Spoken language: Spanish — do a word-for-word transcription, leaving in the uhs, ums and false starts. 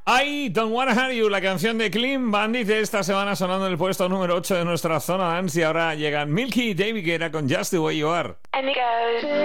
I Don't Wanna Hurt You, la canción de Clean Bandit, esta semana sonando en el puesto número ocho de nuestra zona dance. Y ahora llegan Milky y David Guetta con Just the Way You Are. And it goes